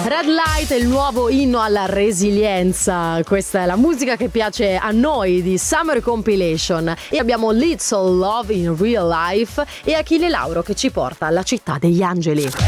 Red Light è il nuovo inno alla resilienza. Questa è la musica che piace a noi di Summer Compilation. E abbiamo Little Love in Real Life e Achille Lauro che ci porta alla città degli angeli.